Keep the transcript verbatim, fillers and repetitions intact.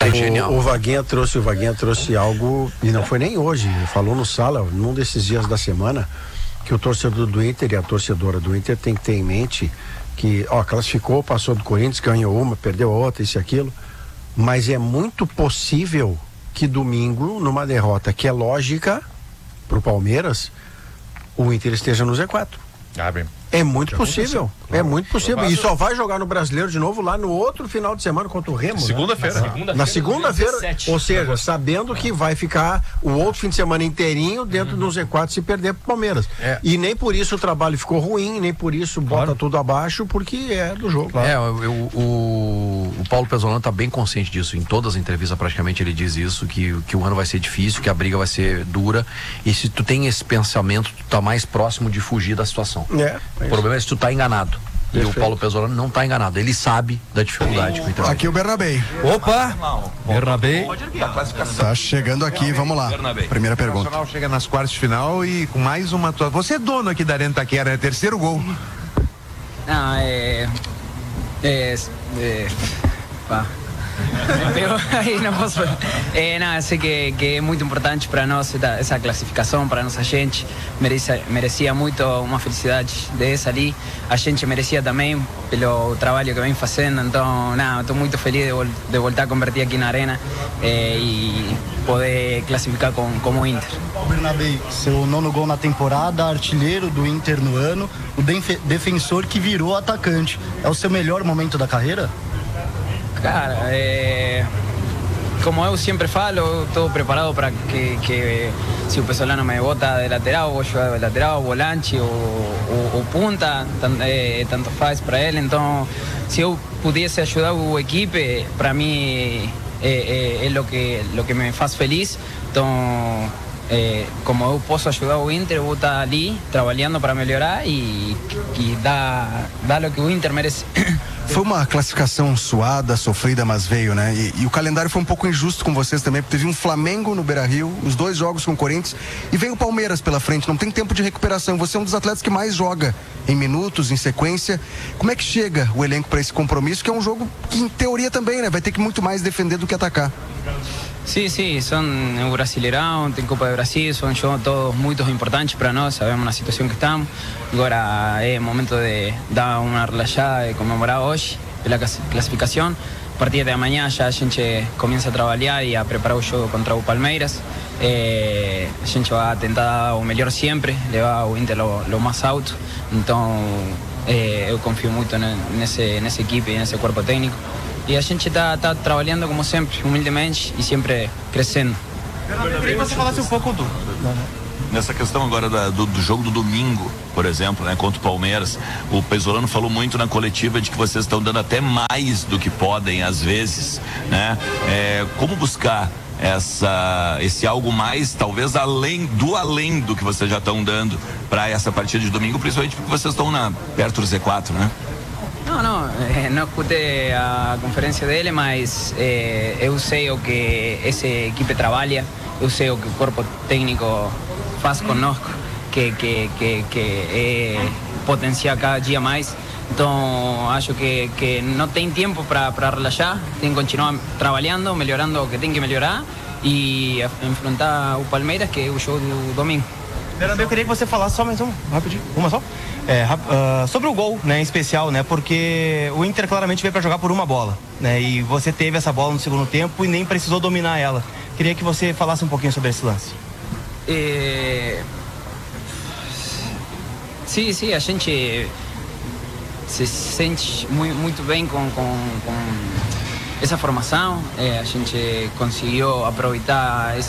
é genial. O, o Vaguinha trouxe, o Vaguinha trouxe algo, e não foi nem hoje, falou no Sala, num desses dias da semana, que o torcedor do Inter e a torcedora do Inter tem que ter em mente que, ó, classificou, passou do Corinthians, ganhou uma, perdeu outra, isso e aquilo, mas é muito possível que domingo, numa derrota que é lógica pro Palmeiras, o Inter esteja no Z quatro. Abre. É muito possível, é muito possível. E só vai jogar no Brasileiro de novo lá no outro final de semana contra o Remo. Segunda-feira. Né? Na segunda-feira, ou seja, sabendo que vai ficar o outro fim de semana inteirinho dentro do Z quatro se perder pro Palmeiras. É. E nem por isso o trabalho ficou ruim, nem por isso bota Claro. tudo abaixo, porque é do jogo. É, eu- eu- o, o Paulo Pesolano está bem consciente disso. Em todas as entrevistas, praticamente, ele diz isso, que, que o ano vai ser difícil, que a briga vai ser dura. E se tu tem esse pensamento, tu tá mais próximo de fugir da situação. É, O problema é se tu tá enganado. E Perfeito. o Paulo Pesolano não tá enganado. Ele sabe da dificuldade que o Inter vai ter. Aqui o Bernabé. Opa! Bernabé. Tá chegando aqui, vamos lá. Primeira O pergunta. Nacional chega nas quartas de final e com mais uma atuação. Você é dono aqui da Arena Itaquera, é terceiro gol. No, eh, es, eh, pa. Me pegó ahí, no posso. Eh, nada, sei que, que é muito importante para nós essa, essa classificação, para nossa gente. Merece, merecia muito uma felicidade dessa ali. A gente merecia também pelo trabalho que vem fazendo. Então, nada, estou muito feliz de, vol de voltar a convertir aqui na Arena eh, e poder classificar com, como Inter. Bernabé, seu nono gol na temporada, artilheiro do Inter no ano, o defe- defensor que virou atacante. É o seu melhor momento da carreira? Cara, é, como eu sempre falo, estou preparado para que, que se o Pesolano me bota de lateral, vou jogar de lateral, volante ou, ou, ou punta, tan, é, tanto faz para ele. Então, se eu pudesse ajudar o equipe, para mim é, é, é o que, lo que me faz feliz. Então, é, como eu posso ajudar o Inter, eu vou estar ali trabalhando para melhorar e, e dar, dar o que o Inter merece. Foi uma classificação suada, sofrida, mas veio, né? E, e o calendário foi um pouco injusto com vocês também, porque teve um Flamengo no Beira-Rio, os dois jogos com o Corinthians, e veio o Palmeiras pela frente, não tem tempo de recuperação. Você é um dos atletas que mais joga em minutos, em sequência. Como é que chega o elenco para esse compromisso, que é um jogo que, em teoria, também, né? Vai ter que muito mais defender do que atacar. Sí, sí, son el Brasileirão, tem Copa do Brasil, son jogos todos muito importantes para nós, sabemos na situação que estamos. Agora é momento de dar uma relaxada e comemorar hoje pela classificação. A partir de amanhã já a gente começa a trabalhar e a preparar o jogo contra o Palmeiras. É, a gente vai tentar dar o melhor sempre, levar o Inter lo, lo mais alto. Então é, eu confio muito nesse, nessa equipe e nesse corpo técnico. E a gente está tá trabalhando como sempre, humildemente e sempre crescendo. Eu queria que você falasse um pouco do... Nessa questão agora da, do, do jogo do domingo, por exemplo, né, contra o Palmeiras, o Pesolano falou muito na coletiva de que vocês estão dando até mais do que podem, às vezes, né? É, como buscar essa, esse algo mais, talvez além do além do que vocês já estão dando para essa partida de domingo, principalmente porque vocês estão na, perto do Z quatro, né? Não, não, eh, não escutei a conferência dele, mas eh, eu sei o que essa equipe trabalha, eu sei o que o corpo técnico faz conosco, que, que, que, que é potenciar cada dia mais. Então, acho que, que não tem tempo para relaxar, tem que continuar trabalhando, melhorando o que tem que melhorar e enfrentar o Palmeiras, que é o jogo do domingo. Bernabé, eu queria que você falasse só mais um, rapidinho, uma só. É, uh, sobre o gol, né, em especial, né, porque o Inter claramente veio para jogar por uma bola, né, e você teve essa bola no segundo tempo e nem precisou dominar ela. Queria que você falasse um pouquinho sobre esse lance. É... Sim, sim, a gente se sente muito, muito bem com, com, com essa formação. É, a gente conseguiu aproveitar